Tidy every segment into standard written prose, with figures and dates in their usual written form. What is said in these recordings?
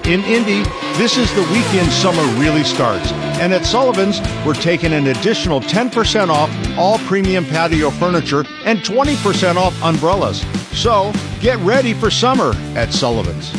In Indy, this is the weekend summer really starts. And at Sullivan's, we're taking an additional 10% off all premium patio furniture and 20% off umbrellas. So get ready for summer at Sullivan's.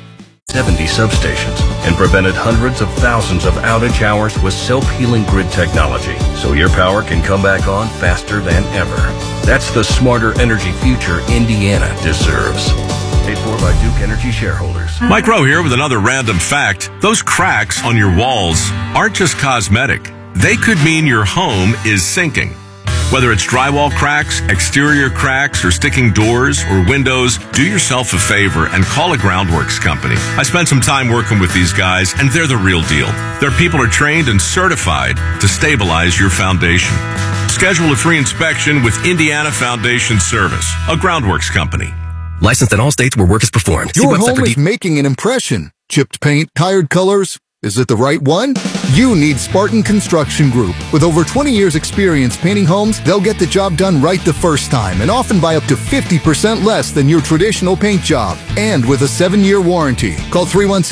70 substations and prevented hundreds of thousands of outage hours with self-healing grid technology, so your power can come back on faster than ever. That's the smarter energy future Indiana deserves. Paid for by Duke Energy shareholders. Mike Rowe here with another random fact. Those cracks on your walls aren't just cosmetic. They could mean your home is sinking. Whether it's drywall cracks, exterior cracks, or sticking doors or windows, do yourself a favor and call a Groundworks company. I spent some time working with these guys, and they're the real deal. Their people are trained and certified to stabilize your foundation. Schedule a free inspection with Indiana Foundation Service, a Groundworks company. Licensed in all states where work is performed. Your home is making an impression. Chipped paint, tired colors. Is it the right one? You need Spartan Construction Group. With over 20 years experience painting homes, they'll get the job done right the first time and often by up to 50% less than your traditional paint job. And with a 7-year warranty. Call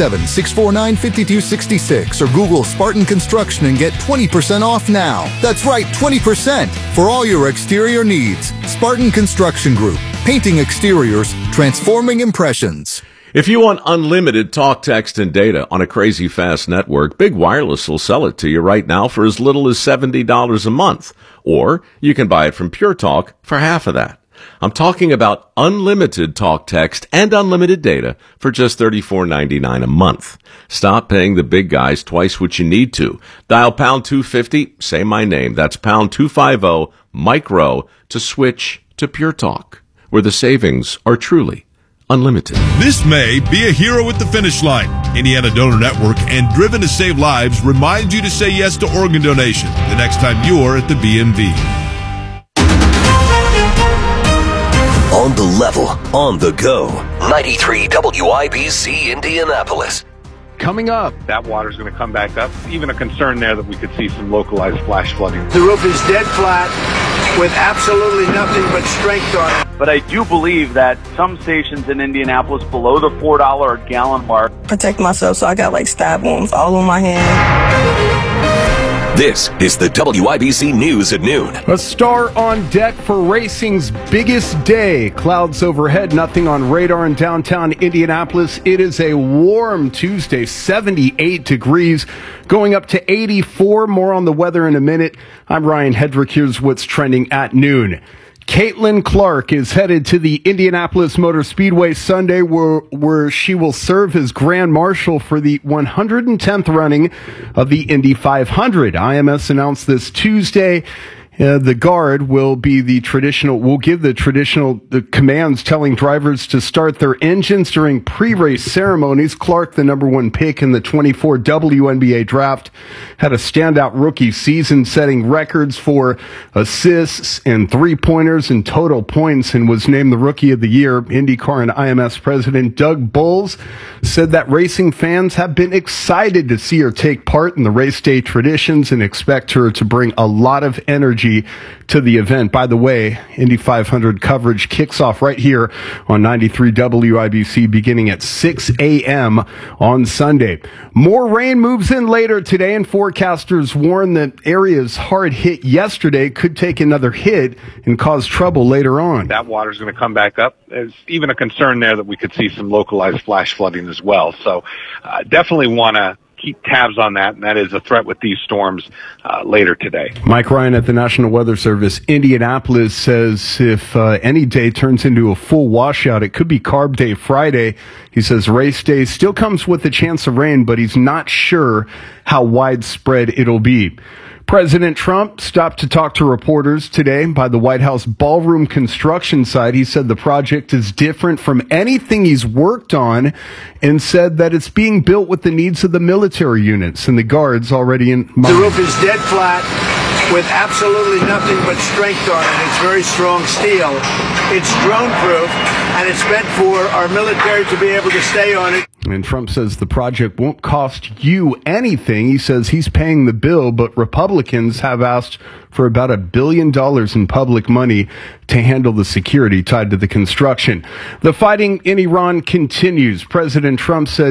317-649-5266 or Google Spartan Construction and get 20% off now. That's right, 20% for all your exterior needs. Spartan Construction Group. Painting exteriors, transforming impressions. If you want unlimited talk, text, and data on a crazy fast network, Big Wireless will sell it to you right now for as little as $70 a month. Or you can buy it from Pure Talk for half of that. I'm talking about unlimited talk, text, and unlimited data for just $34.99 a month. Stop paying the big guys twice what you need to. Dial pound 250, say my name. That's pound 250, Mike Rowe, to switch to Pure Talk, where the savings are truly unlimited. This May, be a hero at the finish line. Indiana Donor Network and Driven to Save Lives remind you to say yes to organ donation the next time you're at the BMV. On the level, on the go. 93 WIBC Indianapolis. Coming up, that water's going to come back up. Even a concern there that we could see some localized flash flooding. The roof is dead flat with absolutely nothing but strength on it. But I do believe that some stations in Indianapolis below the $4 a gallon mark. Protect myself, so I got like stab wounds all on my hand. This is the WIBC News at noon. A star on deck for racing's biggest day. Clouds overhead, nothing on radar in downtown Indianapolis. It is a warm Tuesday, 78 degrees, going up to 84. More on the weather in a minute. I'm Ryan Hedrick. Here's what's trending at noon. Caitlin Clark is headed to the Indianapolis Motor Speedway Sunday, where she will serve as Grand Marshal for the 110th running of the Indy 500. IMS announced this Tuesday. The guard will give the traditional commands telling drivers to start their engines during pre-race ceremonies. Clark, the number one pick in the 24 WNBA draft, had a standout rookie season, setting records for assists and three-pointers and total points, and was named the Rookie of the Year. IndyCar and IMS President Doug Bowles said that racing fans have been excited to see her take part in the race day traditions and expect her to bring a lot of energy to the event. By the way, Indy 500 coverage kicks off right here on 93 WIBC beginning at 6 a.m. on Sunday. More rain moves in later today, and forecasters warn that areas hard hit yesterday could take another hit and cause trouble later on. That water's going to come back up. There's even a concern there that we could see some localized flash flooding as well. So definitely want to keep tabs on that, and that is a threat with these storms later today. Mike Ryan at the National Weather Service. Indianapolis says if any day turns into a full washout, it could be Carb Day Friday. He says race day still comes with a chance of rain, but he's not sure how widespread it'll be. President Trump stopped to talk to reporters today by the White House ballroom construction site. He said the project is different from anything he's worked on and said that it's being built with the needs of the military units and the guards already in mind. The roof is dead flat with absolutely nothing but strength on it. It's very strong steel. It's drone-proof, and it's meant for our military to be able to stay on it. And Trump says the project won't cost you anything. He says he's paying the bill, but Republicans have asked for about $1 billion in public money to handle the security tied to the construction. The fighting in Iran continues. President Trump said